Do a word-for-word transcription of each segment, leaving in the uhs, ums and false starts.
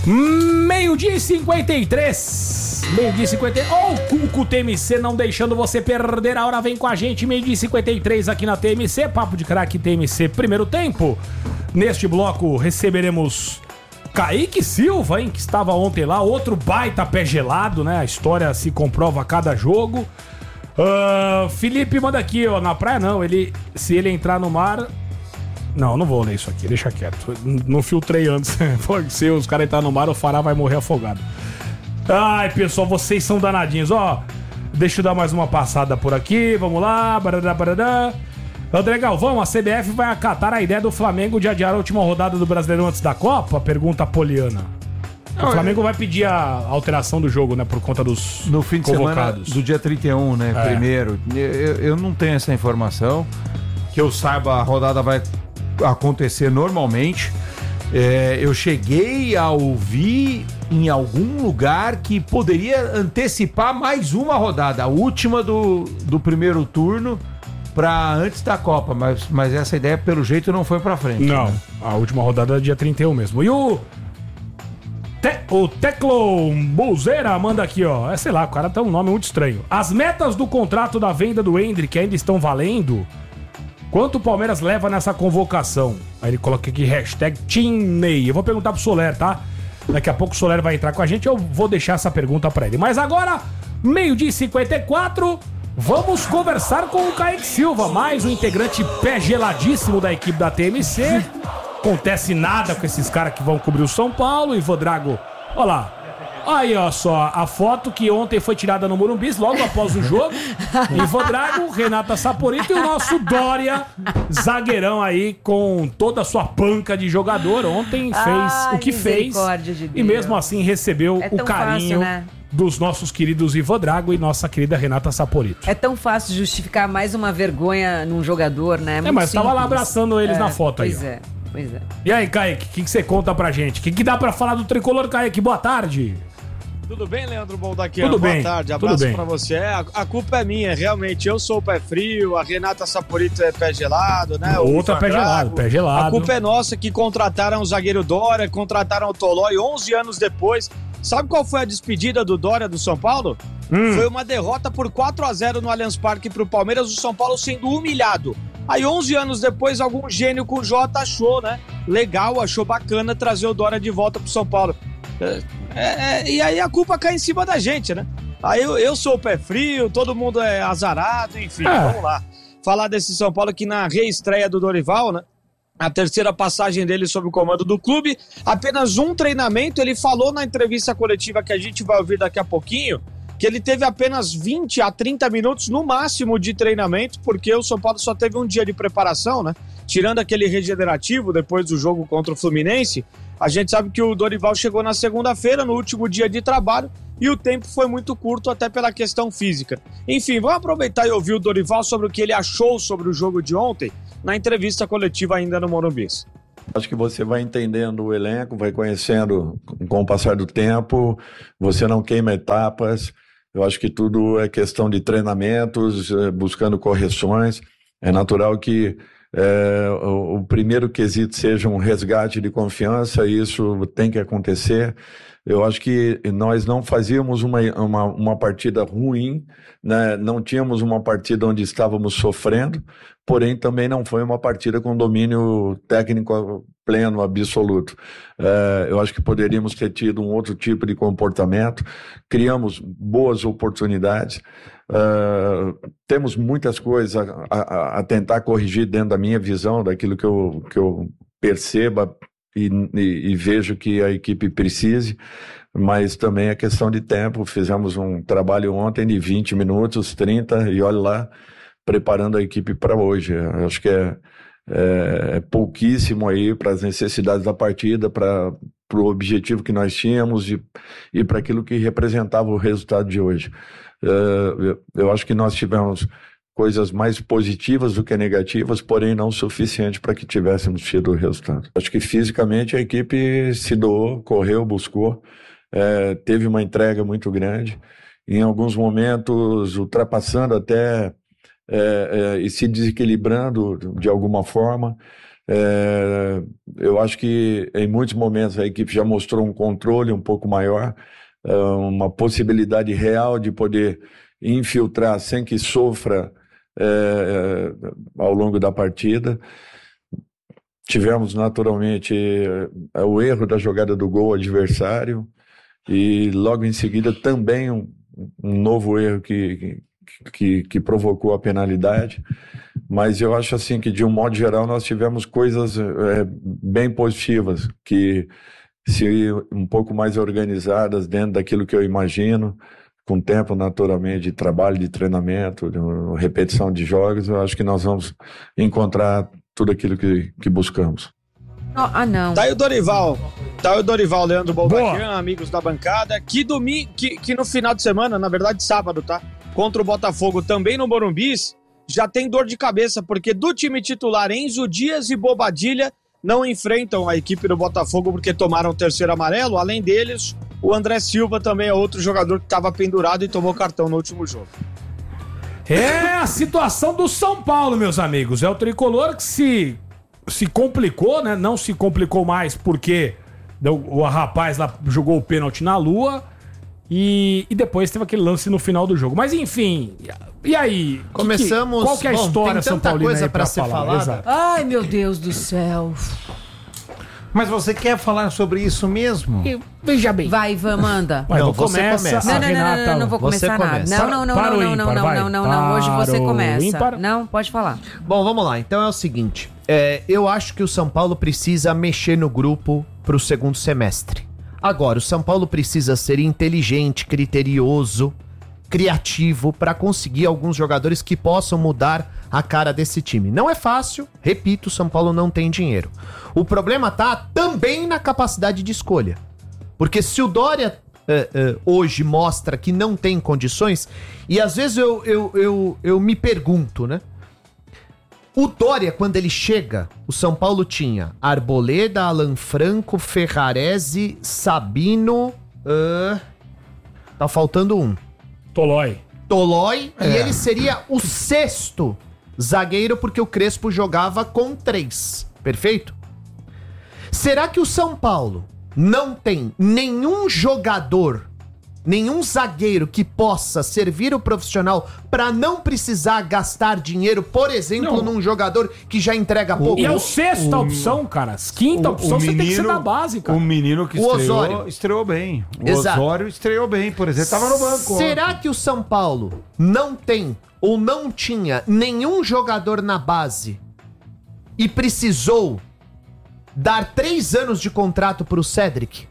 Meio-dia e cinquenta e três. Meio-dia e cinquenta e três. Ó, o Cuco T M C não deixando você perder a hora. Vem com a gente, meio-dia e cinquenta e três aqui na T M C. Papo de Craque T M C, primeiro tempo. Neste bloco receberemos Kaique Silva, hein, que estava ontem lá. Outro baita pé gelado, né? A história se comprova a cada jogo. Uh, Felipe manda aqui, ó. Na praia não, ele, se ele entrar no mar... Não, não vou ler isso aqui, deixa quieto. Não filtrei antes. Se os caras entrarem no mar, o Fará vai morrer afogado. Ai, pessoal, vocês são danadinhos. Ó, deixa eu dar mais uma passada por aqui. Vamos lá. Barará, barará. André Galvão, a C B F vai acatar a ideia do Flamengo de adiar a última rodada do Brasileirão antes da Copa? Pergunta a Poliana. O Flamengo vai pedir a alteração do jogo, né? Por conta dos no fim de convocados. semana do dia trinta e um, né? É. Primeiro. Eu, eu não tenho essa informação. Que eu saiba, a rodada vai acontecer normalmente. É, eu cheguei a ouvir em algum lugar que poderia antecipar mais uma rodada, a última do, do primeiro turno, para antes da Copa, mas, mas essa ideia pelo jeito não foi para frente. Não, né? A última rodada é dia trinta e um mesmo. E o Te, o Teclo Bolzeira manda aqui, ó, é, sei lá, o cara tem um nome muito estranho. As metas do contrato da venda do Endrick ainda estão valendo? Quanto o Palmeiras leva nessa convocação? Aí ele coloca aqui hashtag Teamney. Eu vou perguntar pro Soler, tá? Daqui a pouco o Soler vai entrar com a gente. Eu vou deixar essa pergunta pra ele. Mas agora, meio-dia e cinquenta e quatro, vamos conversar com o Kaique Silva, mais um integrante pé geladíssimo da equipe da T M C. Acontece nada com esses caras que vão cobrir o São Paulo. Ivo Drago, olha lá. Aí, ó, só a foto que ontem foi tirada no Morumbi, logo após o jogo. Ivo Drago, Renata Saporito e o nosso Dória, zagueirão aí, com toda a sua panca de jogador. Ontem fez Ai, o que fez de e mesmo assim recebeu é o carinho fácil, né? Dos nossos queridos Ivo Drago e nossa querida Renata Saporito. É tão fácil justificar mais uma vergonha num jogador, né? É, é mas simples. Tava lá abraçando eles é, na foto pois aí. É, pois é. E aí, Kaique, o que, que você conta pra gente? O que, que dá pra falar do tricolor, Kaique? Boa tarde. Tudo bem, Leandro Boldaquian? Tudo Boa bem, tarde, abraço pra você. É, a, a culpa é minha, realmente. Eu sou o pé frio, a Renata Saporito é pé gelado, né? Outra pé gelado, pé gelado. A culpa é nossa que contrataram o zagueiro Dória, contrataram o Tolói onze anos depois. Sabe qual foi a despedida do Dória do São Paulo? Hum. Foi uma derrota por quatro a zero no Allianz Parque pro Palmeiras, o São Paulo sendo humilhado. Aí onze anos depois, algum gênio com J achou, né? Legal, achou bacana trazer o Dória de volta pro São Paulo. É, é, e aí a culpa cai em cima da gente, né? Aí eu, eu sou o pé frio, todo mundo é azarado, enfim, é. Vamos lá. Falar desse São Paulo que na reestreia do Dorival, né? A terceira passagem dele sob o comando do clube, apenas um treinamento. Ele falou na entrevista coletiva que a gente vai ouvir daqui a pouquinho, que ele teve apenas vinte a trinta minutos no máximo de treinamento, porque o São Paulo só teve um dia de preparação, né? Tirando aquele regenerativo depois do jogo contra o Fluminense, a gente sabe que o Dorival chegou na segunda-feira, no último dia de trabalho, e o tempo foi muito curto até pela questão física. Enfim, vamos aproveitar e ouvir o Dorival sobre o que ele achou sobre o jogo de ontem, na entrevista coletiva ainda no Morumbi. Acho que você vai entendendo o elenco, vai conhecendo com o passar do tempo, você não queima etapas. Eu acho que tudo é questão de treinamentos, buscando correções. É natural que é, o, o primeiro quesito seja um resgate de confiança, e isso tem que acontecer. Eu acho que nós não fazíamos uma, uma, uma partida ruim, né? Não tínhamos uma partida onde estávamos sofrendo, porém também não foi uma partida com domínio técnico pleno, absoluto. É, eu acho que poderíamos ter tido um outro tipo de comportamento, criamos boas oportunidades, é, temos muitas coisas a, a, a tentar corrigir dentro da minha visão, daquilo que eu, que eu perceba e, e, e vejo que a equipe precise, mas também é questão de tempo. Fizemos um trabalho ontem de vinte minutos, trinta, e olha lá, preparando a equipe para hoje. Eu acho que é, é, é pouquíssimo aí para as necessidades da partida, para o objetivo que nós tínhamos e, e para aquilo que representava o resultado de hoje. É, eu, eu acho que nós tivemos coisas mais positivas do que negativas, porém não suficiente para que tivéssemos tido o resultado. Acho que fisicamente a equipe se doou, correu, buscou, é, teve uma entrega muito grande, em alguns momentos ultrapassando até é, é, e se desequilibrando de alguma forma. É, eu acho que em muitos momentos a equipe já mostrou um controle um pouco maior, é, uma possibilidade real de poder infiltrar sem que sofra é, é, ao longo da partida. Tivemos naturalmente é, o erro da jogada do gol adversário e logo em seguida também um, um novo erro que, que, que provocou a penalidade. Mas eu acho assim que, de um modo geral, nós tivemos coisas é, bem positivas, que se um pouco mais organizadas dentro daquilo que eu imagino, com tempo naturalmente de trabalho, de treinamento, de repetição de jogos, eu acho que nós vamos encontrar tudo aquilo que, que buscamos. Oh, ah, não. Tá aí o Dorival. Tá aí o Dorival, Leandro Bolbaquian, amigos da bancada, que, domingo, que, que no final de semana, na verdade sábado, tá? Contra o Botafogo, também no Morumbi, já tem dor de cabeça, porque do time titular, Enzo Dias e Bobadilha não enfrentam a equipe do Botafogo porque tomaram o terceiro amarelo. Além deles, o André Silva também é outro jogador que estava pendurado e tomou cartão no último jogo. É a situação do São Paulo, meus amigos. É o tricolor que se, se complicou, né? Não se complicou mais porque o rapaz lá jogou o pênalti na lua. E, e depois teve aquele lance no final do jogo. Mas enfim, e aí? Começamos. Que, qual que é a bom, história tem São tanta Paulina coisa aí pra, pra ser falar? falada. Exato. Ai, meu Deus do céu. Mas você quer falar sobre isso mesmo? Eu, veja bem. Vai, Ivan, manda. Vai, Não, então você começa. começa. a Não, não, não, Renata... não, não, não vou Você começar nada. começa. Não, não, não, Para o não, não, ímpar, não, vai. não, não, não. Hoje você Para o começa. ímpar. Não, pode falar. Bom, vamos lá. Então é o seguinte. É, eu acho que o São Paulo precisa mexer no grupo pro segundo semestre. Agora, o São Paulo precisa ser inteligente, criterioso, criativo para conseguir alguns jogadores que possam mudar a cara desse time. Não é fácil, repito, o São Paulo não tem dinheiro. O problema tá também na capacidade de escolha. Porque se o Dória é, é, hoje mostra que não tem condições, e às vezes eu, eu, eu, eu me pergunto, né? O Dória, quando ele chega, o São Paulo tinha Arboleda, Alan Franco, Ferrarese, Sabino... Uh, tá faltando um. Tolói. Tolói, É. e ele seria o sexto zagueiro, porque o Crespo jogava com três. Perfeito? Será que o São Paulo não tem nenhum jogador, nenhum zagueiro que possa servir o profissional pra não precisar gastar dinheiro, por exemplo, Não. num jogador que já entrega pouco? E é o sexta o- opção, cara. Quinta O- opção o você tem que ser menino- da base, cara. O menino que O estreou, Osório. estreou bem. O Exato. Osório estreou bem, por exemplo. Tava no banco. Será que o São Paulo não tem ou não tinha nenhum jogador na base e precisou dar três anos de contrato pro Cedric?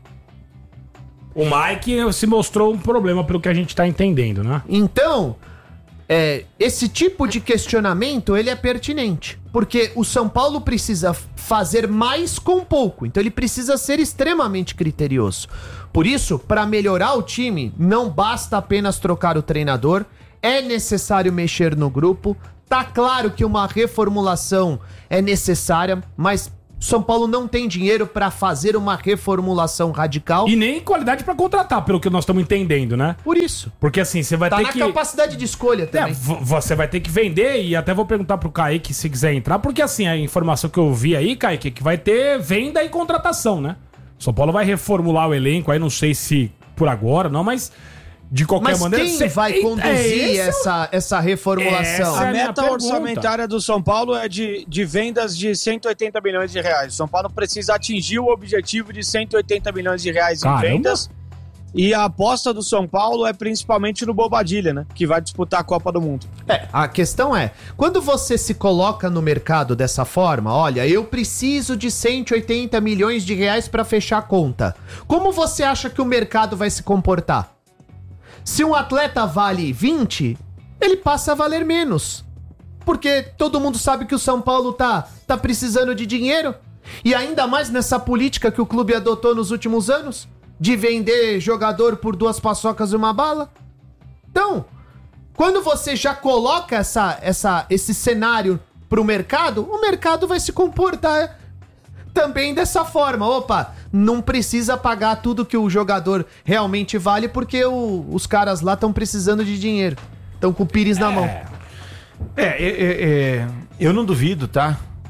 O Mike se mostrou um problema pelo que a gente tá entendendo, né? Então, é, esse tipo de questionamento, ele é pertinente. Porque o São Paulo precisa fazer mais com pouco. Então ele precisa ser extremamente criterioso. Por isso, para melhorar o time, não basta apenas trocar o treinador. É necessário mexer no grupo. Tá claro que uma reformulação é necessária, mas São Paulo não tem dinheiro para fazer uma reformulação radical. E nem qualidade pra contratar, pelo que nós estamos entendendo, né? Por isso. Porque assim, você vai Tá ter na que... capacidade de escolha É, também. v- você vai ter que vender, e até vou perguntar pro Kaique se quiser entrar, porque assim, a informação que eu vi aí, Kaique, é que vai ter venda e contratação, né? São Paulo vai reformular o elenco, aí não sei se por agora, não, mas de qualquer Mas maneira... quem cê- vai Eita, conduzir é esse essa, essa reformulação? Essa é A a minha meta pergunta. orçamentária do São Paulo é de, de vendas de cento e oitenta milhões de reais. O São Paulo precisa atingir o objetivo de cento e oitenta milhões de reais Caramba. em vendas. E a aposta do São Paulo é principalmente no Bobadilha, né? Que vai disputar a Copa do Mundo. É, a questão é, quando você se coloca no mercado dessa forma, olha, eu preciso de cento e oitenta milhões de reais para fechar a conta. Como você acha que o mercado vai se comportar? Se um atleta vale vinte, ele passa a valer menos. Porque todo mundo sabe que o São Paulo tá, tá precisando de dinheiro. E ainda mais nessa política que o clube adotou nos últimos anos, de vender jogador por duas paçocas e uma bala. Então, quando você já coloca essa, essa, esse cenário pro mercado, o mercado vai se comportar também dessa forma. Opa, não precisa pagar tudo que o jogador realmente vale, porque o- os caras lá estão precisando de dinheiro. Estão com o pires na mão. É, é, é, é, eu não duvido, tá? Que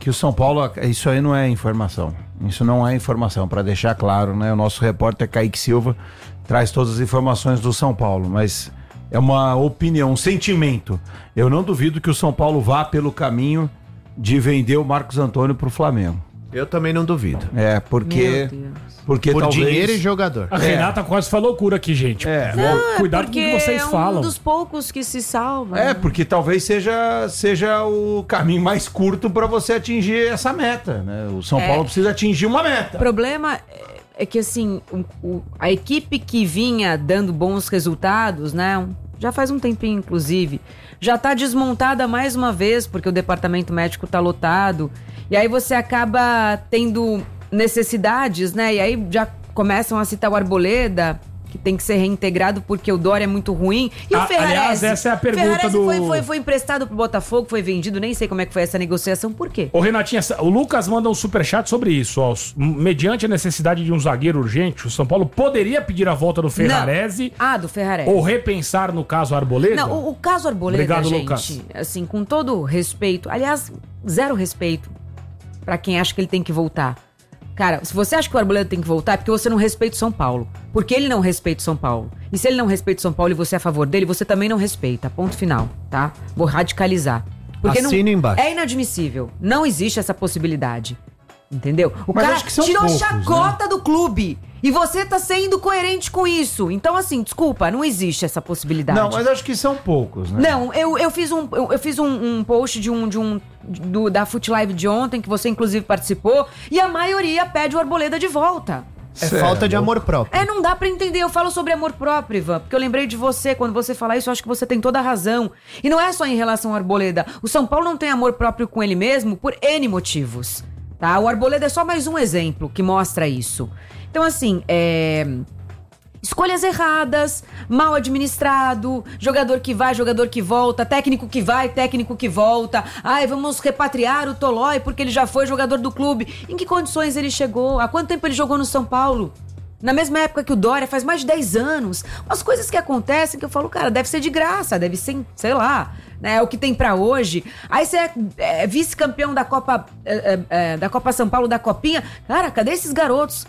que o São Paulo, isso aí não é informação. Isso não é informação, para deixar claro, né? O nosso repórter Kaique Silva traz todas as informações do São Paulo, mas é uma opinião, um sentimento. Eu não duvido que o São Paulo vá pelo caminho de vender o Marcos Antônio pro Flamengo. Eu também não duvido. É, porque... porque Por talvez... dinheiro e jogador. A Renata quase falou loucura aqui, gente. É. Não, Cuidado é com o que vocês é um falam. dos poucos que se salva. É, né? porque talvez seja, seja o caminho mais curto para você atingir essa meta, né? O São É. Paulo precisa atingir uma meta. O problema é- é que, assim, o- o- a equipe que vinha dando bons resultados, né? um- Já faz um tempinho, inclusive, já tá desmontada mais uma vez, porque o departamento médico tá lotado. E aí você acaba tendo necessidades, né? E aí já começam a citar o Arboleda, que tem que ser reintegrado porque o Dória é muito ruim. E A- o Ferrarese? aliás, essa é a pergunta Ferrarese do- foi, foi, foi emprestado pro Botafogo, foi vendido, nem sei como é que foi essa negociação. Por quê? Ô, Renatinha, o Lucas manda um superchat sobre isso. Ó. Mediante a necessidade de um zagueiro urgente, o São Paulo poderia pedir a volta do Ferrarese Não. Ah, do Ferrarese. ou repensar no caso Arboleda? Não, o, o caso Arboleda, Obrigado, gente, Lucas. assim, com todo respeito, aliás, zero respeito pra quem acha que ele tem que voltar. Cara, se você acha que o Arboleda tem que voltar, é porque você não respeita o São Paulo. Porque ele não respeita o São Paulo. E se ele não respeita o São Paulo e você é a favor dele, você também não respeita. Ponto final, tá? Vou radicalizar. Porque Assina não, embaixo. é inadmissível. Não existe essa possibilidade. Entendeu? O Mas cara acho que são tirou poucos, chacota do clube. E você tá sendo coerente com isso. Então, assim, desculpa, não existe essa possibilidade. Não, mas acho que são poucos, né? Não, eu, eu fiz, um, eu, eu fiz um, um post de um, de um do, da Foot Live de ontem, que você inclusive participou, e a maioria pede o Arboleda de volta. É falta de amor próprio. É, não dá pra entender. Eu falo sobre amor próprio, Ivan, porque eu lembrei de você. Quando você fala isso, eu acho que você tem toda a razão. E não é só em relação ao Arboleda. O São Paulo não tem amor próprio com ele mesmo por N motivos, tá? O Arboleda é só mais um exemplo que mostra isso. Então, assim, é... escolhas erradas, mal administrado, jogador que vai, jogador que volta, técnico que vai, técnico que volta. Ai, vamos repatriar o Tolói porque ele já foi jogador do clube. Em que condições ele chegou? Há quanto tempo ele jogou no São Paulo? Na mesma época que o Dória, faz mais de dez anos. Umas coisas que acontecem que eu falo, cara, deve ser de graça, deve ser, sei lá, né, é o que tem pra hoje. Aí você é, é vice-campeão da Copa, é, é, da Copa São Paulo, da Copinha. Cara, cadê esses garotos?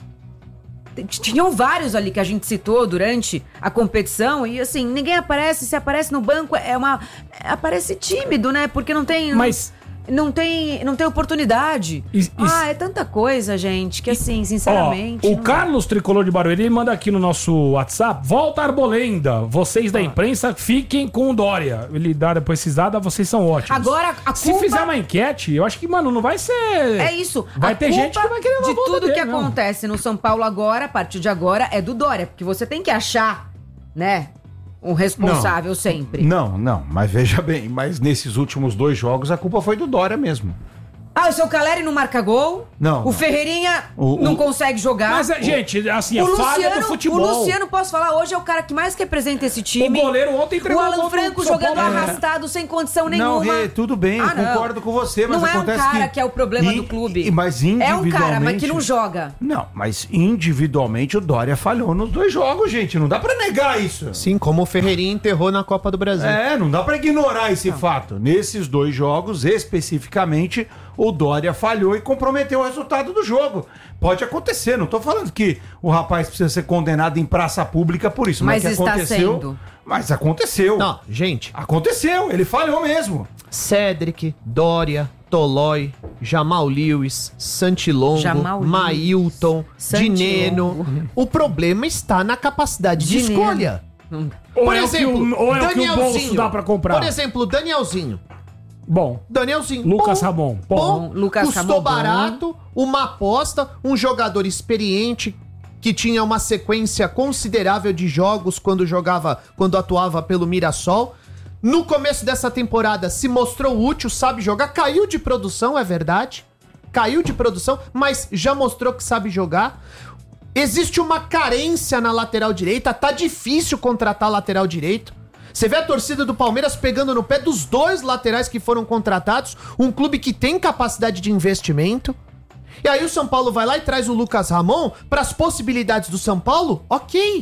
Tinham vários ali que a gente citou durante a competição e, assim, ninguém aparece. Se aparece no banco, é uma... aparece tímido, né? Porque não tem... Mas... Não tem, não tem oportunidade. Is- is- Ah, é tanta coisa, gente, que assim, sinceramente... Ó, o não- Carlos Tricolor de Barueri ele manda aqui no nosso WhatsApp. Volta Arbolenda. Vocês da imprensa fiquem com o Dória. Ele dá depois esses dados, vocês são ótimos. Agora, a Se culpa- fizer uma enquete, eu acho que, mano, não vai ser... É isso. Vai A ter culpa gente que vai querer uma de volta tudo que dele, não. acontece no São Paulo agora, a partir de agora, é do Dória. Porque você tem que achar, né, um responsável sempre. Não, não, mas veja bem, mas nesses últimos dois jogos a culpa foi do Dória mesmo. Ah, o seu Caleri não marca gol? Não, O não. Ferreirinha O- não o- consegue jogar? Mas, é, gente, assim, a o falha Luciano, do futebol. o Luciano, posso falar, hoje é o cara que mais representa esse time. O goleiro ontem entregou O o gol Alan do Franco São jogando Paulo. arrastado, sem condição Não, nenhuma. Rê, tudo bem, Ah, eu não. concordo com você, mas Não é um acontece cara que é o problema e- do clube. e- mas É individualmente... um cara, mas que não joga. Não, mas individualmente o Dória falhou nos dois jogos, gente, não dá pra negar isso. Sim, como o Ferreirinha enterrou na Copa do Brasil. É, não dá pra ignorar esse fato. Nesses dois jogos, especificamente, o Dória falhou e comprometeu o resultado do jogo. Pode acontecer, não tô falando que o rapaz precisa ser condenado em praça pública por isso. Mas que está aconteceu, sendo. Mas aconteceu. Não, gente, Aconteceu, ele falhou mesmo. Cedric, Dória, Tolói, Jamal Lewis, Santilongo, Jamal Lewis, Mailton, Santilongo. Dineno. O problema está na capacidade de Dineno. escolha. Ou Por é exemplo, o que o, ou é o, que o bolso Danielzinho. dá pra comprar. Por exemplo, Danielzinho. Bom, Danielzinho. Lucas bom, Ramon. Bom, Bom, Lucas custou Ramon, bom. barato, uma aposta, um jogador experiente que tinha uma sequência considerável de jogos quando jogava, quando atuava pelo Mirassol. No começo dessa temporada se mostrou útil, sabe jogar, caiu de produção, é verdade. Caiu de produção, mas já mostrou que sabe jogar. Existe uma carência na lateral direita, tá difícil contratar lateral direito. Você vê a torcida do Palmeiras pegando no pé dos dois laterais que foram contratados, um clube que tem capacidade de investimento. E aí o São Paulo vai lá e traz o Lucas Ramon para as possibilidades do São Paulo? Ok.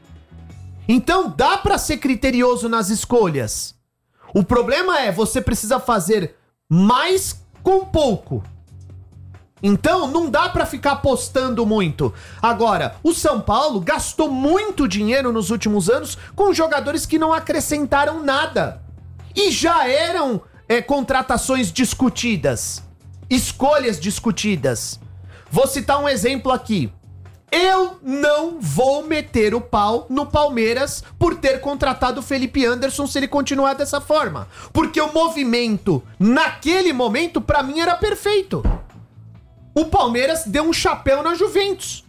Então dá para ser criterioso nas escolhas. O problema é você precisa fazer mais com pouco. Então, não dá pra ficar apostando muito. Agora, o São Paulo gastou muito dinheiro nos últimos anos com jogadores que não acrescentaram nada. E já eram é, contratações discutidas. Escolhas discutidas. Vou citar um exemplo aqui. Eu não vou meter o pau no Palmeiras por ter contratado o Felipe Anderson se ele continuar dessa forma. Porque o movimento, naquele momento, pra mim era perfeito. O Palmeiras deu um chapéu na Juventus.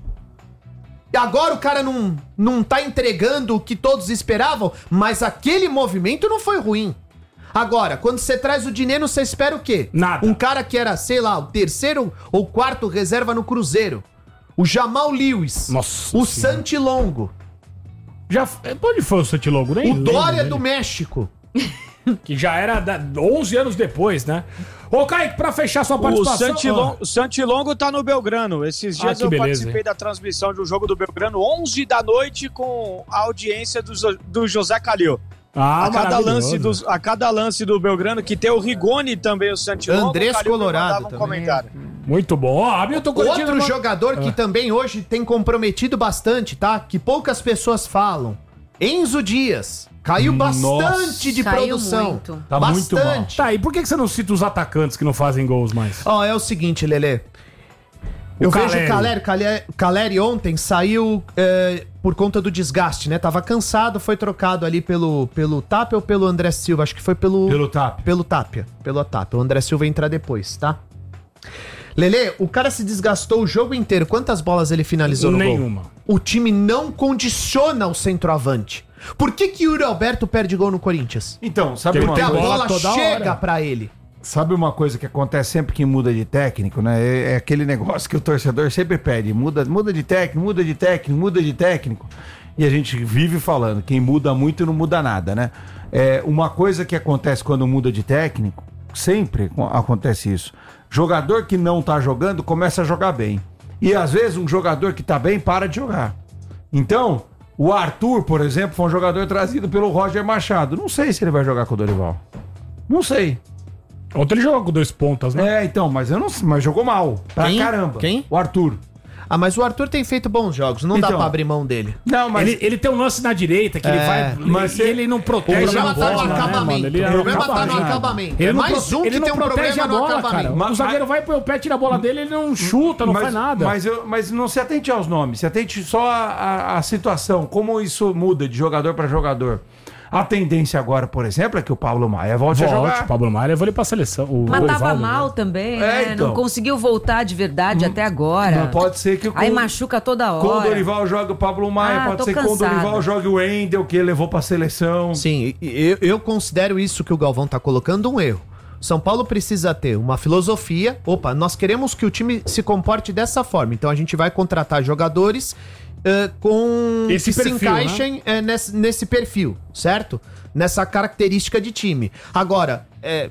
E agora o cara não, não tá entregando o que todos esperavam, mas aquele movimento não foi ruim. Agora, quando você traz o Dineno, você espera o quê? Nada. Um cara que era, sei lá, o terceiro ou quarto reserva no Cruzeiro. O Jamal Lewis. Nossa O Senhora. Santi Longo. Já, onde foi o Santi Longo? Nem O lembro Dória dele. do México. Que já era da, onze anos depois, né? Ô, Kaique, pra fechar sua O participação... Santilongo, ó, o Santilongo tá no Belgrano. Esses dias Ah, que eu beleza, participei hein? da transmissão de um jogo do Belgrano, onze da noite, com a audiência do, Jo- do José Calil. Ah, a, cada lance maravilhoso. do, a cada lance do Belgrano, que tem o Rigoni também, o Santilongo. Andrés o Calil me Colorado mandava um também. comentário. Muito bom. Ó, Hamilton Corinthians... Outro jogador que também hoje tem comprometido bastante, tá? Que poucas pessoas falam. Enzo Dias. Caiu Nossa. bastante de Caiu muito. muito. Tá muito mal. Tá, e por que que você não cita os atacantes que não fazem gols mais? Ó, é o seguinte, Lelê. Eu Caleri. vejo o Caleri, Caleri, Caleri ontem saiu é, por conta do desgaste, né? Tava cansado, foi trocado ali pelo, pelo Tapia ou pelo André Silva? Acho que foi pelo... Pelo Tapia. Pelo Tapia. Pelo Tapia. O André Silva entra depois, tá? Lelê, o cara se desgastou o jogo inteiro. Quantas bolas ele finalizou no gol? Nenhuma. O time não condiciona o centroavante. Por que que o Yuri Alberto perde gol no Corinthians? Então, sabe Ele uma Porque a tem coisa? bola bola toda chega hora. pra ele. Sabe uma coisa que acontece sempre que muda de técnico, né? É, é aquele negócio que o torcedor sempre pede. Muda, muda de técnico, muda de técnico, muda de técnico. E a gente vive falando, quem muda muito não muda nada, né? É, uma coisa que acontece quando muda de técnico, sempre acontece isso. Jogador que não tá jogando começa a jogar bem. E às vezes um jogador que tá bem para de jogar. Então, o Arthur, por exemplo, foi um jogador trazido pelo Roger Machado. Não sei se ele vai jogar com o Dorival. Não sei. Ontem ele jogou com dois pontas, né? É, então, mas eu não mas jogou mal. Pra Quem? caramba. Quem? O Arthur. Ah, mas o Arthur tem feito bons jogos. Não dá Então. pra abrir mão dele. Não, mas Ele, ele tem um lance na direita que ele É, vai. mas Mas ele não O protege problema a tá no bola, né, acabamento. mano? Ele o problema tá no acaba- acabamento. Ele É não mais pro- um ele que não tem um protege problema a no bola, acabamento. cara. Mas- O zagueiro vai põe o pé, tira a bola dele, ele não chuta, não mas, faz nada. Mas, eu, mas não se atente aos nomes, se atente só à, à- à situação, como isso muda de jogador para jogador. A tendência agora, por exemplo, é que o Pablo Maia volte, a Volte, jogar. Pablo Maia levou ele pra seleção. O Mas tava Dorival, mal né? também, É, né? então. Não conseguiu voltar de verdade até agora. Não pode ser que Aí com- machuca toda Com o hora. Dorival joga o Pablo Maia, Ah, pode tô ser que com o cansada. Dorival jogue o Wendel, que ele levou pra seleção. Sim, e- eu, eu considero isso que o Galvão tá colocando um erro. São Paulo precisa ter uma filosofia. Opa, nós queremos que o time se comporte dessa forma. Então a gente vai contratar jogadores eh, com Esse que perfil, se encaixem eh, nesse, nesse perfil, certo? Nessa característica de time. Agora, é,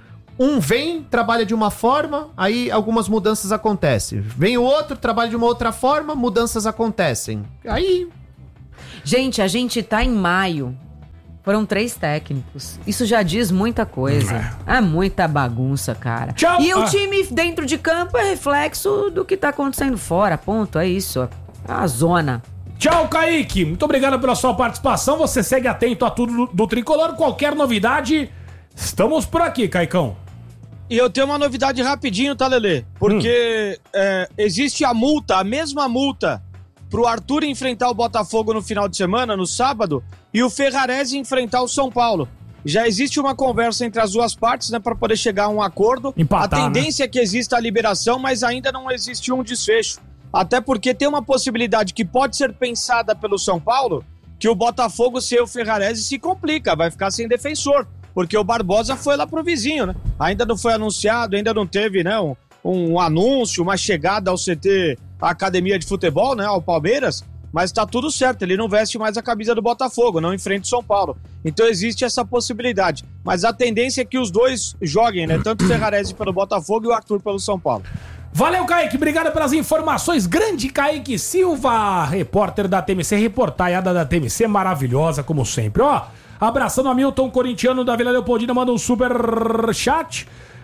um vem, trabalha de uma forma, aí algumas mudanças acontecem. Vem o outro, trabalha de uma outra forma, mudanças acontecem. Aí Gente, a gente tá em maio. Foram três técnicos. Isso já diz muita coisa. É muita bagunça, cara. Tchau. E o Ah. time dentro de campo é reflexo do que tá acontecendo fora. Ponto, é isso. É a zona. Tchau, Kaique. Muito obrigado pela sua participação. Você segue atento a tudo do, do Tricolor. Qualquer novidade, estamos por aqui, Caicão. E eu tenho uma novidade rapidinho, tá, Lelê? Porque Hum. é, existe a multa, a mesma multa, pro Arthur enfrentar o Botafogo no final de semana, no sábado, e o Ferrarese enfrentar o São Paulo. Já existe uma conversa entre as duas partes, né, para poder chegar a um acordo. Empatar, a tendência é que exista a liberação, mas ainda não existe um desfecho. Até porque tem uma possibilidade que pode ser pensada pelo São Paulo, que o Botafogo sem o Ferrarese se complica, vai ficar sem defensor. Porque o Barbosa foi lá pro vizinho, né? Ainda não foi anunciado, ainda não teve, né, um, um anúncio, uma chegada ao C T, a Academia de Futebol, né, ao Palmeiras, mas tá tudo certo, ele não veste mais a camisa do Botafogo, não enfrenta o São Paulo. Então existe essa possibilidade. Mas a tendência é que os dois joguem, né, tanto o Ferrarese pelo Botafogo e o Arthur pelo São Paulo. Valeu, Kaique. Obrigado pelas informações. Grande Kaique Silva, repórter da T M C, reportaiada da T M C, maravilhosa, como sempre. Ó, abraçando a Milton Corintiano da Vila Leopoldina, manda um super chat.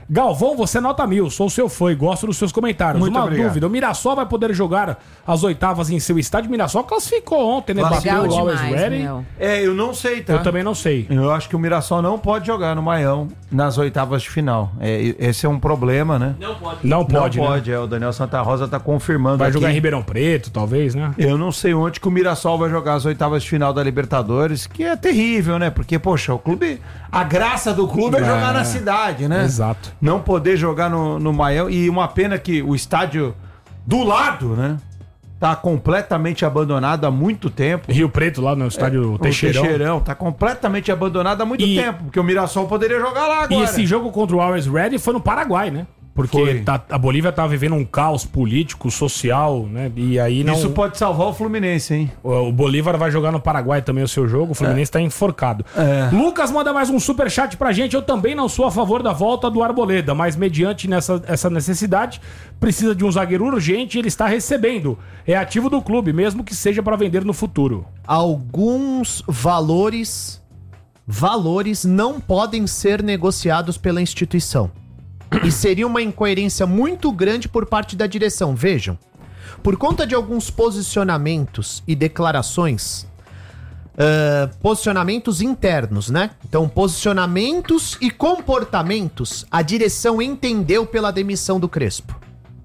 Galvão, você é nota mil, sou seu fã e gosto dos seus comentários. Muito Uma obrigado. dúvida, o Mirassol vai poder jogar as oitavas em seu estádio? O Mirassol classificou ontem, né? Legal Bateu o Always demais, Ready. meu. É, eu não sei, tá? Eu também não sei. Eu acho que o Mirassol não pode jogar no Maião nas oitavas de final. É, esse é um problema, né? Não pode, Não né? pode, é. O Daniel Santa Rosa tá confirmando Vai aqui. jogar em Ribeirão Preto, talvez, né? Eu não sei onde que o Mirassol vai jogar as oitavas de final da Libertadores, que é terrível, né? Porque, poxa, o clube... A graça do clube é, É. jogar na cidade, né? Exato. Não poder jogar no, no Maião. E uma pena que o estádio do lado, né? Tá completamente abandonado há muito tempo. Rio Preto, lá no estádio O Teixeirão. Teixeirão tá completamente abandonado há muito E- tempo, porque o Mirassol poderia jogar lá E agora. esse jogo contra o Always Ready foi no Paraguai, né? Porque Foi. tá- a Bolívia tá vivendo um caos político, social, né? E aí não... Isso pode salvar o Fluminense, hein? O o Bolívar vai jogar no Paraguai também o seu jogo. O Fluminense tá enforcado. É. Lucas manda mais um superchat pra gente. Eu também não sou a favor da volta do Arboleda, mas mediante nessa, essa necessidade, precisa de um zagueiro urgente e ele está recebendo. É ativo do clube, mesmo que seja pra vender no futuro. Alguns valores valores não podem ser negociados pela instituição. E seria uma incoerência muito grande por parte da direção. Vejam, por conta de alguns posicionamentos e declarações, ah, posicionamentos internos, né? Então, posicionamentos e comportamentos, a direção entendeu pela demissão do Crespo.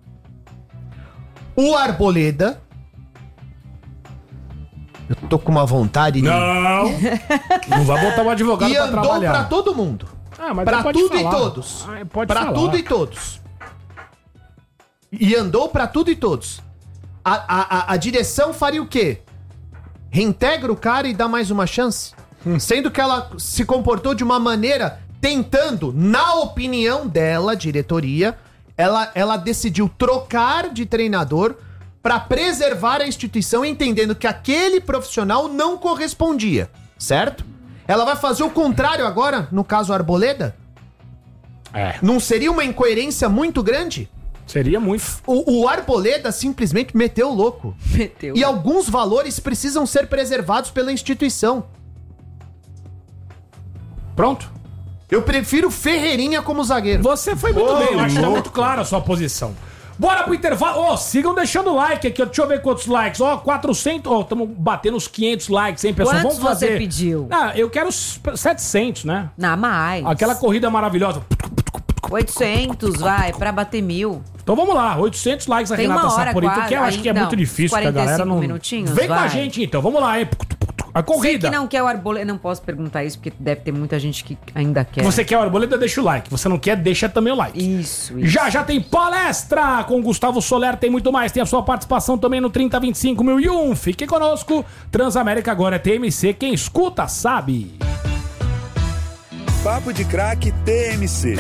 O Arboleda... Eu tô com uma vontade de... Não! Não vai botar o advogado E pra andou trabalhar. pra todo mundo. Ah, mas Pra ele pode tudo e falar. todos. Ah, pode Pra falar. tudo e todos. E andou pra tudo e todos. A, a, a, a direção faria o quê? Reintegra o cara e dá mais uma chance? Sendo que ela se comportou de uma maneira tentando, na opinião dela, diretoria, ela, ela decidiu trocar de treinador pra preservar a instituição, entendendo que aquele profissional não correspondia, certo? Ela vai fazer o contrário agora, no caso Arboleda? É, Não seria uma incoerência muito grande? seria muito. O, o Arboleda simplesmente meteu o louco. Meteu. E alguns valores precisam ser preservados pela instituição. Pronto. Eu prefiro Ferreirinha como zagueiro. Você foi muito Ô, bem, eu acho que tá louco. muito clara a sua posição. Bora pro intervalo. Ó, sigam deixando like aqui, ó. Deixa eu ver quantos likes. Ó, quatrocentos. Ó, estamos batendo os quinhentos likes, hein, pessoal? Quantos Vamos fazer. você pediu? Ah, eu quero os setecentos, né? Não, mais. Aquela corrida maravilhosa. oitocentos, vai, pra bater mil. Então vamos lá, oitocentos likes a Tem Renata uma hora Saporito, quase, que eu acho que é aí, muito não, difícil, que a galera quarenta e cinco não... minutinhos, Vem com a vai. gente então, vamos lá, hein? A Você corrida. que não quer o Arboleda, não posso perguntar isso, porque deve ter muita gente que ainda quer. Você quer o Arboleda, deixa o like. Você não quer, deixa também o like. Isso, isso. Já já tem palestra com Gustavo Soler, tem muito mais. Tem a sua participação também no trinta, vinte e cinco mil e um. Fique conosco. Transamérica agora é T M C. Quem escuta sabe. Papo de Craque T M C.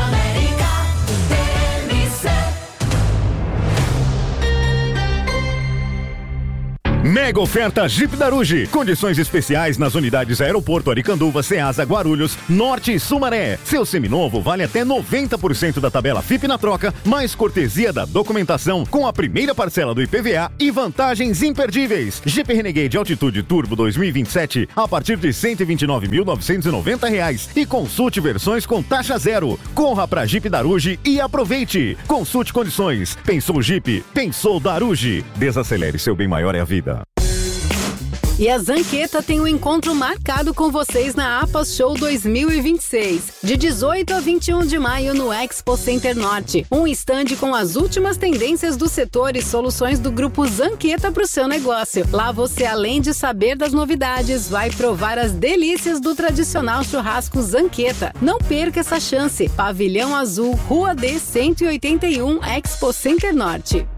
Mega oferta Jeep Daruge. Condições especiais nas unidades Aeroporto Aricanduva, Ceasa, Guarulhos, Norte e Sumaré. Seu seminovo vale até noventa por cento da tabela F I P na troca, mais cortesia da documentação com a primeira parcela do I P V A e vantagens imperdíveis. Jeep Renegade Altitude Turbo dois mil e vinte e sete a partir de cento e vinte e nove mil novecentos e noventa reais e consulte versões com taxa zero. Corra pra Jeep Daruge e aproveite. Consulte condições. Pensou Jeep? Pensou Daruge. Desacelere, seu bem maior é a vida. E a Zanqueta tem um encontro marcado com vocês na APAS Show dois mil e vinte e seis, de dezoito a vinte e um de maio no Expo Center Norte. Um estande com as últimas tendências do setor e soluções do grupo Zanqueta para o seu negócio. Lá você, além de saber das novidades, vai provar as delícias do tradicional churrasco Zanqueta. Não perca essa chance. Pavilhão Azul, Rua D cento e oitenta e um, Expo Center Norte.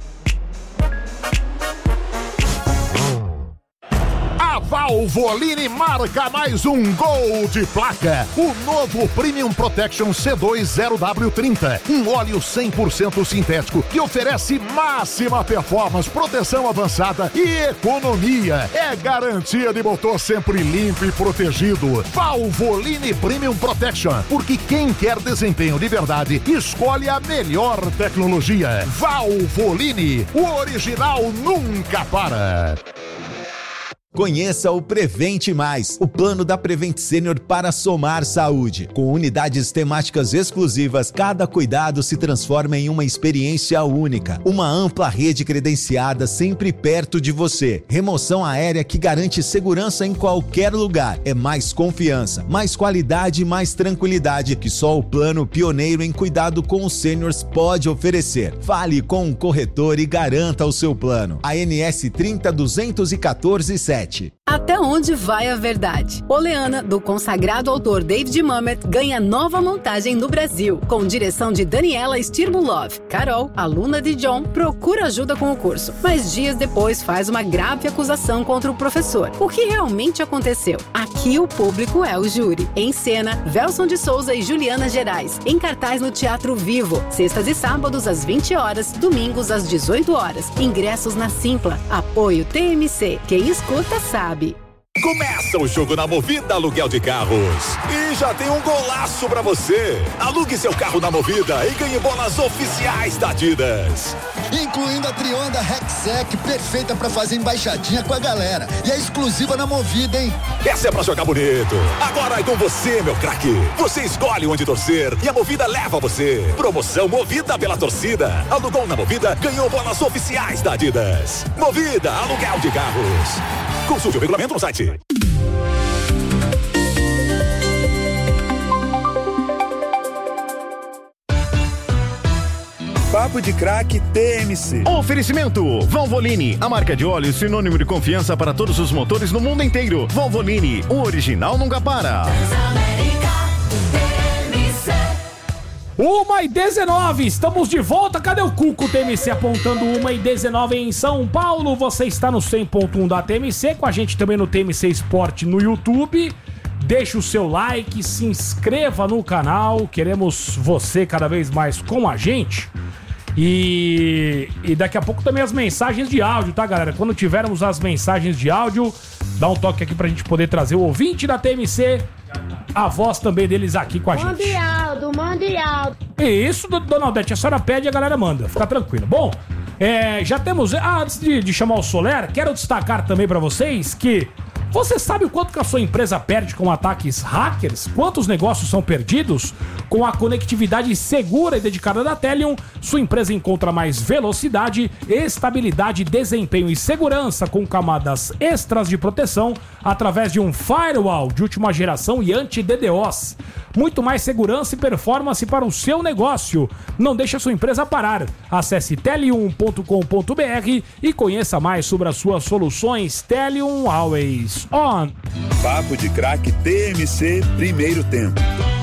A Valvoline marca mais um gol de placa. O novo Premium Protection C dois zero W trinta. Um óleo cem por cento sintético que oferece máxima performance, proteção avançada e economia. É garantia de motor sempre limpo e protegido. Valvoline Premium Protection. Porque quem quer desempenho de verdade, escolhe a melhor tecnologia. Valvoline. O original nunca para. Conheça o Prevente Mais, o plano da Prevent Senior para somar saúde. Com unidades temáticas exclusivas, cada cuidado se transforma em uma experiência única. Uma ampla rede credenciada sempre perto de você. Remoção aérea que garante segurança em qualquer lugar. É mais confiança, mais qualidade e mais tranquilidade que só o plano pioneiro em cuidado com os sêniors pode oferecer. Fale com um corretor e garanta o seu plano. A N S trinta duzentos e quatorze sete. Até onde vai a verdade? Oleana, do consagrado autor David Mamet, ganha nova montagem no Brasil, com direção de Daniela Stirbulov. Carol, aluna de John, procura ajuda com o curso, mas dias depois faz uma grave acusação contra o professor. O que realmente aconteceu? Aqui o público é o júri. Em cena, Velson de Souza e Juliana Gerais, em cartaz no Teatro Vivo, sextas e sábados às vinte horas, domingos às dezoito horas. Ingressos na Simpla. Apoio T M C. Quem escuta sabe. Começa o jogo na Movida Aluguel de Carros. E já tem um golaço pra você. Alugue seu carro na Movida e ganhe bolas oficiais da Adidas. Incluindo a Trionda Rexec, perfeita pra fazer embaixadinha com a galera. E é exclusiva na Movida, hein? Essa é pra jogar bonito. Agora é com você, meu craque. Você escolhe onde torcer e a Movida leva você. Promoção Movida pela torcida. Alugou na Movida, ganhou bolas oficiais da Adidas. Movida Aluguel de Carros. Consulte o regulamento no site. Papo de Craque T M C. Oferecimento Valvoline, a marca de óleo sinônimo de confiança para todos os motores no mundo inteiro. Valvoline, o original nunca para. uma e dezenove, estamos de volta. Cadê o Cuco T M C apontando uma e dezenove em São Paulo? Você está no cem ponto um da T M C, com a gente também no T M C Esporte no YouTube. Deixa o seu like, se inscreva no canal. Queremos você cada vez mais com a gente. E, e daqui a pouco também as mensagens de áudio, tá, galera? Quando tivermos as mensagens de áudio, dá um toque aqui pra gente poder trazer o ouvinte da T M C, a voz também deles aqui com a gente. Mande Aldo, mande Aldo. Isso, dona Aldete, a senhora pede e a galera manda, fica tranquilo. Bom, é, já temos... Ah, antes de, de chamar o Soler, quero destacar também pra vocês que... Você sabe o quanto que a sua empresa perde com ataques hackers? Quantos negócios são perdidos? Com a conectividade segura e dedicada da Telium, sua empresa encontra mais velocidade, estabilidade, desempenho e segurança com camadas extras de proteção através de um firewall de última geração e anti-D DoS. Muito mais segurança e performance para o seu negócio. Não deixe a sua empresa parar. Acesse telium ponto com ponto b r e conheça mais sobre as suas soluções. Telium Always On. Papo de Craque T M C, primeiro tempo.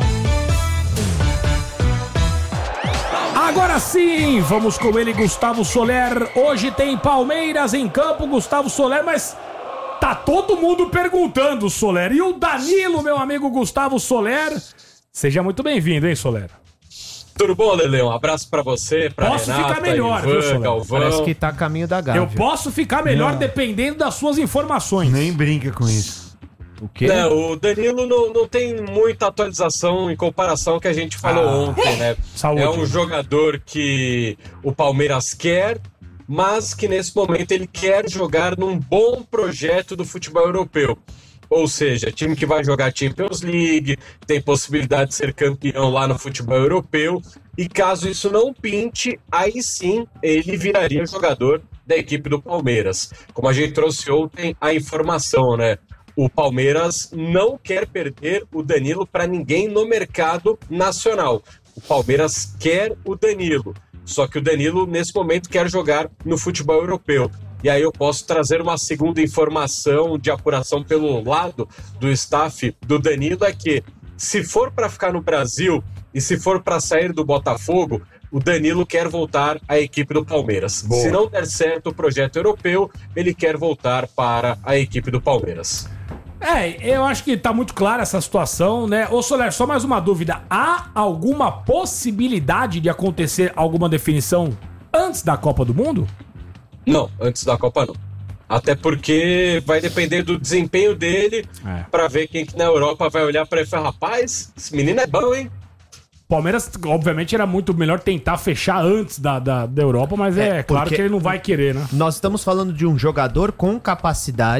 Agora sim, vamos com ele, Gustavo Soler. Hoje tem Palmeiras em campo, Gustavo Soler, mas tá todo mundo perguntando, Soler. E o Danilo, meu amigo Gustavo Soler? Seja muito bem-vindo, hein, Soler? Tudo bom, Lele? Um abraço pra você, pra posso Renata, ficar melhor, Ivan, viu, Soler? Galvão. Parece que tá a caminho da Gávea. Eu posso ficar melhor não. dependendo das suas informações. Nem brinca com isso. O quê? Não, o Danilo não, não tem muita atualização em comparação ao que a gente falou ah. ontem, né? Saúde. É um jogador que o Palmeiras quer, mas que nesse momento ele quer jogar num bom projeto do futebol europeu. Ou seja, time que vai jogar Champions League, tem possibilidade de ser campeão lá no futebol europeu, e caso isso não pinte, aí sim ele viraria jogador da equipe do Palmeiras. Como a gente trouxe ontem a informação, né? O Palmeiras não quer perder o Danilo para ninguém no mercado nacional. O Palmeiras quer o Danilo, só que o Danilo nesse momento quer jogar no futebol europeu. E aí eu posso trazer uma segunda informação de apuração pelo lado do staff do Danilo, é que se for para ficar no Brasil e se for para sair do Botafogo, o Danilo quer voltar à equipe do Palmeiras. Boa. Se não der certo o projeto europeu, ele quer voltar para a equipe do Palmeiras. É, eu acho que tá muito clara essa situação, né? Ô Soler, só mais uma dúvida. Há alguma possibilidade de acontecer alguma definição antes da Copa do Mundo? Não, antes da Copa não. Até porque vai depender do desempenho dele é. Pra ver quem que na Europa vai olhar pra ele e falar, rapaz, esse menino é bom, hein? Palmeiras, obviamente, era muito melhor tentar fechar antes da, da, da Europa, mas é, é claro que ele não vai querer, né? Nós estamos falando de um jogador com capacidade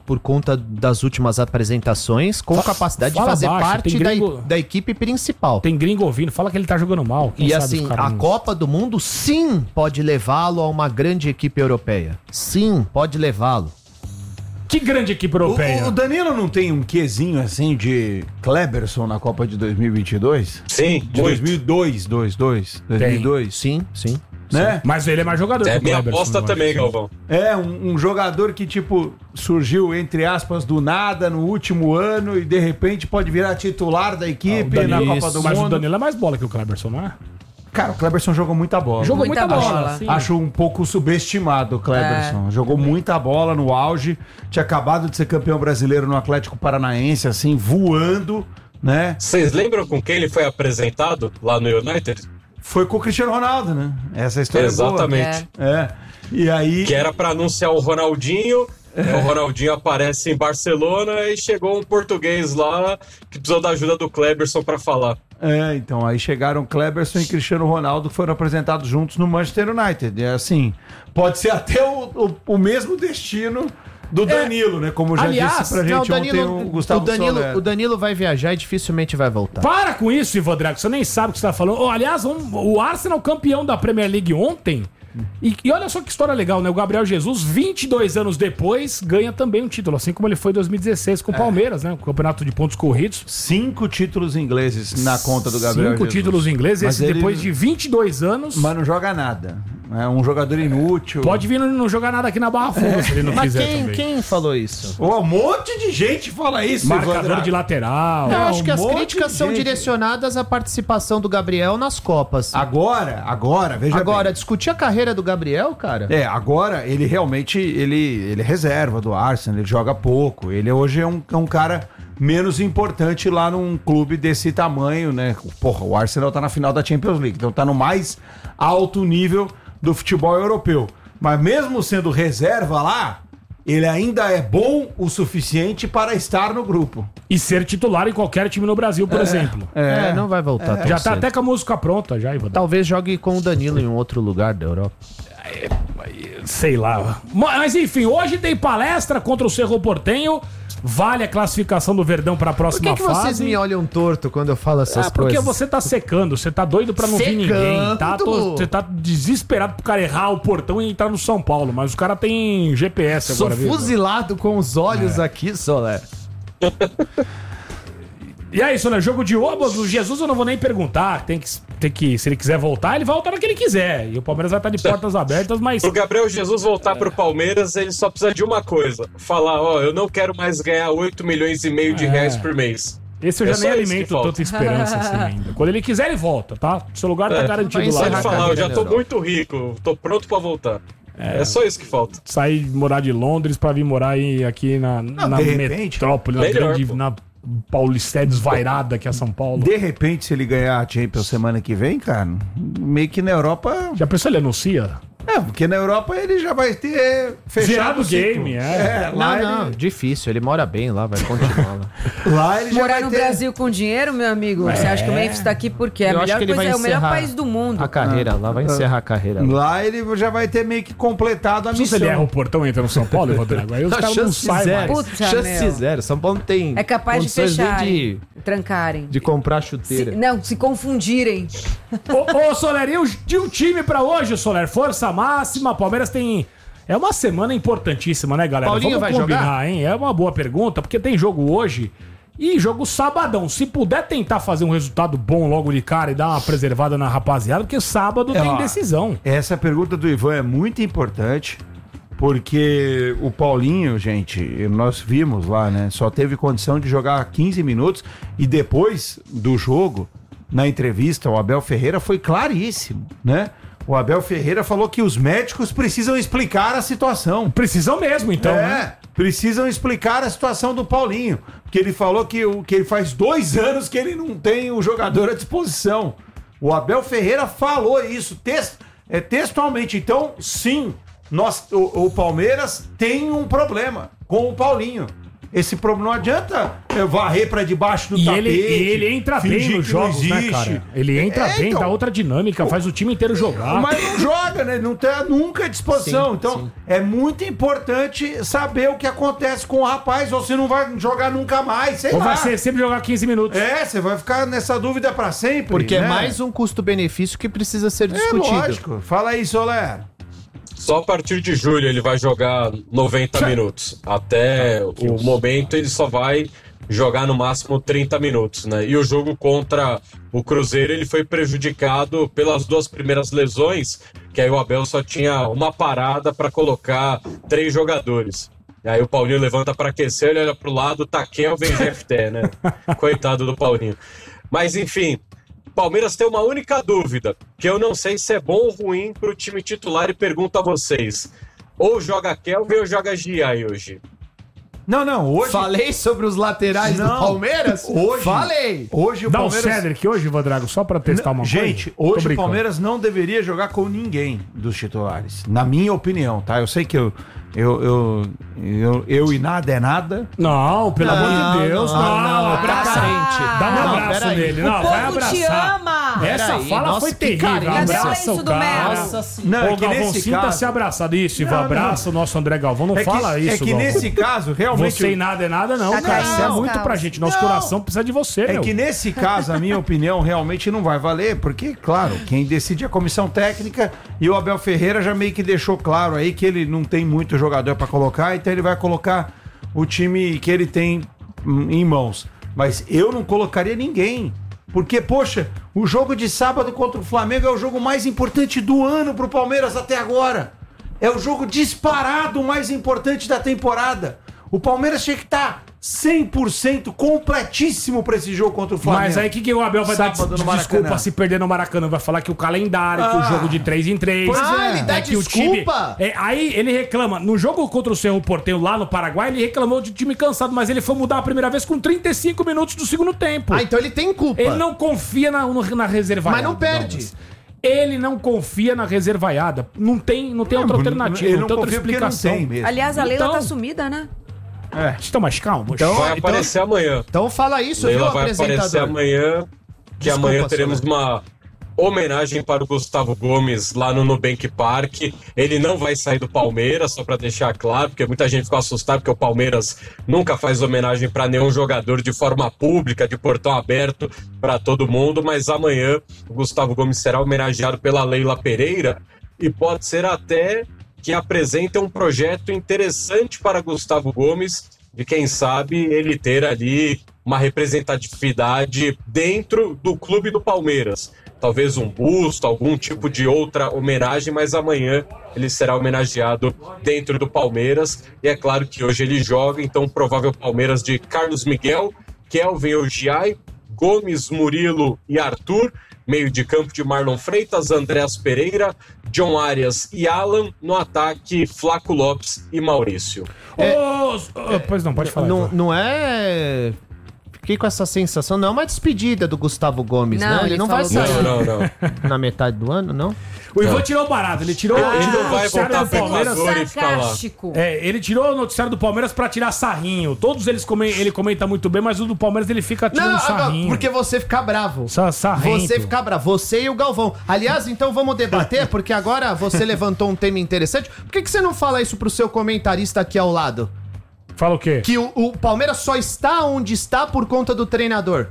por conta das últimas apresentações, com Fa- capacidade de fala fazer baixo, parte tem da, gringo- da equipe principal. Tem gringo ouvindo, fala que ele tá jogando mal. Quem E sabe assim, os caras a não- Copa do Mundo sim pode levá-lo a uma grande equipe europeia. Sim, pode levá-lo. Que grande equipe europeia. O, o Danilo não tem um quezinho assim de Kleberson na Copa de dois mil e vinte e dois? Sim, de dois mil e dois, dois, dois, dois mil e dois. Sim, sim. Né? Mas ele é mais jogador É que o minha Kleberson, aposta eu acho. também, Galvão. É, um, um jogador que, tipo, surgiu, entre aspas, do nada no último ano e de repente pode virar titular da Ah, o equipe Danilo- na Copa do Mas Mundo. o Danilo é mais bola que o Kleberson, não é? Cara, o Kleberson jogou muita bola. Jogou muita, Muita bola. bola. sim. Acho um pouco subestimado o Kleberson. Jogou muita bola no auge. Tinha acabado de ser campeão brasileiro no Atlético Paranaense, assim, voando, né? Vocês lembram com quem ele foi apresentado lá no United? Foi com o Cristiano Ronaldo, né? Essa história Exatamente. é boa. É. E aí... Que era pra anunciar o Ronaldinho. É. O Ronaldinho aparece em Barcelona e chegou um português lá que precisou da ajuda do Kleberson pra falar. É, então, aí chegaram Kleberson e Cristiano Ronaldo que foram apresentados juntos no Manchester United. É assim, pode ser até o, o, o mesmo destino do Danilo, né? Como já Aliás, disse pra gente Não, o ontem Danilo, o Gustavo o, Danilo, Soler. o Danilo vai viajar e dificilmente vai voltar. Para com isso, Ivan Drago. Você nem sabe o que você tá falando. Oh, aliás, um- o Arsenal campeão da Premier League ontem. E, e olha só que história legal, né? O Gabriel Jesus, vinte e dois anos depois, ganha também um título. Assim como ele foi em dois mil e dezesseis com o Palmeiras, né? O campeonato de pontos corridos. Cinco títulos ingleses na conta do Gabriel Cinco Jesus. títulos ingleses. Mas Esse ele- depois de vinte e dois anos. Mas não joga nada. É um jogador inútil. Pode vir não, não jogar nada aqui na Barra Funda se ele não Mas quiser quem, também. quem falou isso? Oh, um monte de gente fala isso, Ivan Marcador Drago. de lateral. Eu acho que um as monte críticas de são gente. direcionadas à participação do Gabriel nas Copas. Agora, agora, veja Agora, bem. discutir a carreira do Gabriel, cara. É, agora ele realmente, ele, ele é reserva do Arsenal, ele joga pouco. Ele hoje é um, é um cara menos importante lá num clube desse tamanho, né? Porra, o Arsenal tá na final da Champions League, então tá no mais alto nível do futebol europeu. Mas mesmo sendo reserva lá, ele ainda é bom o suficiente para estar no grupo. E ser titular em qualquer time no Brasil, por exemplo. É, não vai voltar tão Já tá cedo. até com a música pronta, já, Ivan. Talvez jogue com o Danilo em um outro lugar da Europa. Sei lá. Mas enfim, hoje tem palestra contra o Cerro Porteño. Vale a classificação do Verdão para a Por próxima que, que vocês fase. me olham torto quando eu falo essas Ah, porque coisas? você tá secando, você tá doido pra não vir ninguém, tá? Secando? Tô- Você tá desesperado pro cara errar o portão e entrar no São Paulo, mas o cara tem G P S Sou agora, viu? fuzilado com os olhos aqui, Soler. E aí, Soler, jogo de obras, o Jesus eu não vou nem perguntar, tem que, tem que, se ele quiser voltar, ele vai voltar no que ele quiser, e o Palmeiras vai estar de portas abertas, mas... Pro Gabriel Jesus voltar pro Palmeiras, ele só precisa de uma coisa. Falar, ó, eu não quero mais ganhar oito milhões e meio de É. reais por mês. Esse eu É já só nem isso que alimento falta. tanta esperança assim ainda. Quando ele quiser, ele volta, tá? Seu lugar tá É, garantido vai lá. Pode encerrar falar, eu carreira já na tô Europa. muito rico, tô pronto pra voltar. É, só isso que falta. Sair morar de Londres pra vir morar aí, aqui na, na de repente, metrópole, na melhor, grande, pô. na Paulisté desvairada que é São Paulo. De repente, se ele ganhar a Champions semana que vem, cara, meio que na Europa... Já pensou, ele anuncia? É, porque na Europa ele já vai ter fechado Zerado o o ciclo. game, é. lá Não, não, ele- difícil. Ele mora bem lá, vai continuar lá. Lá ele já Morar vai no ter... Brasil com dinheiro, meu amigo, você acha que o Memphis tá aqui por quê? É a Eu acho melhor que ele coisa, vai é o melhor encerrar país do mundo. A carreira lá, vai encerrar a carreira lá. Lá ele já vai ter meio que completado a Se missão. ele erra o portão e entra no São Paulo, Rodrigo, aí os caras não Chance saem zero. mais. Puta, Chance meu. zero. São Paulo não tem É capaz de condições nem fecharem, de, trancarem. de comprar Se- chuteira. não, se confundirem. Ô, ô Soler, e o- de um time pra hoje, Soler? Força máxima, Palmeiras tem... É uma semana importantíssima, né, galera? Paulinho vai jogar? hein? É uma boa pergunta, porque tem jogo hoje e jogo sabadão. Se puder tentar fazer um resultado bom logo de cara e dar uma preservada na rapaziada, porque sábado É, tem ó, decisão. Essa pergunta do Ivan é muito importante, porque o Paulinho, gente, nós vimos lá, né? Só teve condição de jogar quinze minutos e depois do jogo, na entrevista, o Abel Ferreira foi claríssimo, né? O Abel Ferreira falou que os médicos precisam explicar a situação. Precisam mesmo, então, é, né? precisam explicar a situação do Paulinho. Porque ele falou que, o, que ele faz dois anos que ele não tem o jogador à disposição. O Abel Ferreira falou isso tex, é, textualmente. Então, sim, nós, o, o Palmeiras tem um problema com o Paulinho. esse problema. Não adianta eu varrer pra debaixo do e tapete. Ele, e ele entra bem nos jogos, né, cara? Ele entra É, bem, então, dá outra dinâmica, faz o time inteiro jogar. Mas não joga, né? Não tem nunca à disposição. Sim, então, sim. é muito importante saber o que acontece com o rapaz, ou você não vai jogar nunca mais, sei Ou lá. vai ser sempre jogar quinze minutos. É, você vai ficar nessa dúvida pra sempre. Porque né? é mais um custo-benefício que precisa ser É discutido. lógico. Fala aí, Soler. Só a partir de julho ele vai jogar noventa minutos. Até o momento ele só vai jogar no máximo trinta minutos, né? E o jogo contra o Cruzeiro ele foi prejudicado pelas duas primeiras lesões, que aí o Abel só tinha uma parada para colocar três jogadores. E aí o Paulinho levanta para aquecer, ele olha pro lado, tá Kelvin e Jefté, né? Coitado do Paulinho. Mas enfim, Palmeiras tem uma única dúvida, que eu não sei se é bom ou ruim pro time titular e pergunto a vocês. Ou joga Kelvin ou joga Giai hoje? Não, não, hoje... Falei sobre os laterais Não, do Palmeiras? hoje- Falei! Hoje o Dá o Palmeiras... Cedric hoje, Vadrago, só pra testar uma Gente, coisa? Tô hoje o brincando. Palmeiras não deveria jogar com ninguém dos titulares. Na minha opinião, tá? Eu sei que eu, eu, eu, eu, eu e nada é nada. Não, pelo Não, amor de Deus, não. não, não, abraça. tá carente. Dá um Não, abraço peraí. nele. O Não, vai povo abraçar. te ama. Essa Peraí, fala nossa, foi que terrível. carência. Abraça Cadê isso o do cara. Melo? Nossa senhora. Não, é Ô, que Galvão, nesse sinta-se caso... abraçadíssimo. Não, Abraça o nosso André Galvão. Não É que, fala isso, é que Galvão. nesse caso, realmente... Você e nada é nada, não, Tá cara. carente, Você é muito Carlos. pra gente. Nosso Não. coração precisa de você, É meu. que nesse caso, a minha opinião, realmente não vai valer, porque, claro, quem decide é a comissão técnica e o Abel Ferreira já meio que deixou claro aí que ele não tem muito jogador pra colocar, então ele vai colocar o time que ele tem hum, em mãos. Mas eu não colocaria ninguém. Porque, poxa, o jogo de sábado contra o Flamengo é o jogo mais importante do ano pro Palmeiras até agora. É o jogo disparado mais importante da temporada. O Palmeiras tinha que estar cem por cento completíssimo pra esse jogo contra o Flamengo. Mas aí o que, que o Abel vai dar Sábado de, no de desculpa Maracanã. se perder no Maracanã? Vai falar que o calendário, que o Ah. jogo de três em três. Pois Ah, é. ele dá É que o time- desculpa? é, aí ele reclama. No jogo contra o Cerro Porteño lá no Paraguai, ele reclamou de time cansado, mas ele foi mudar a primeira vez com trinta e cinco minutos do segundo tempo. Ah, então ele tem culpa. Ele não confia na, no- na reservaiada. Mas não perde. Douglas. Ele não confia na reservaiada. Não tem, não tem outra Não, alternativa, ele não não tem outra confia porque não explicação. tem mesmo. Aliás, a Leila Então- tá sumida, né? É. Vocês estão mais calmos? Então- Vai aparecer amanhã. Então fala isso, Leila viu, vai aparecer apresentador? amanhã, que Desculpa, amanhã teremos Soler. uma homenagem para o Gustavo Gomes lá no Nubank Park. Ele não vai sair do Palmeiras, só para deixar claro, porque muita gente ficou assustada porque o Palmeiras nunca faz homenagem para nenhum jogador de forma pública, de portão aberto para todo mundo, mas amanhã o Gustavo Gomes será homenageado pela Leila Pereira e pode ser até que apresente um projeto interessante para Gustavo Gomes, de quem sabe ele ter ali uma representatividade dentro do clube do Palmeiras. Talvez um busto, algum tipo de outra homenagem, mas amanhã ele será homenageado dentro do Palmeiras. E é claro que hoje ele joga, então provável Palmeiras de Carlos Miguel, Kelvin Ogiai, Gomes, Murilo e Arthur. Meio de campo de Marlon Freitas, Andrés Pereira, John Arias e Alan. No ataque, Flaco Lopes e Maurício. Ô, ô, pois não, pode falar. Não, Ivan. não é... Fiquei com essa sensação, não é uma despedida do Gustavo Gomes, Não, né? Ele ele não vai falou sair que- Não, não, não. na metade do ano, não? O Ivan Não. tirou o barato. Ele tirou, Ele ele tirou não o vai noticiário voltar do pro Palmeiras. Equador e ficar lá. Sarcástico. É, ele tirou o noticiário do Palmeiras pra tirar sarrinho. Todos eles come, ele comenta muito bem, mas o do Palmeiras ele fica tirando Não, sarrinho. porque você fica bravo. Sa- sarrento. Você fica bravo. Você e o Galvão. Aliás, então vamos debater, porque agora você levantou um tema interessante. Por que, que você não fala isso pro seu comentarista aqui ao lado? Fala o quê? Que o, o Palmeiras só está onde está por conta do treinador.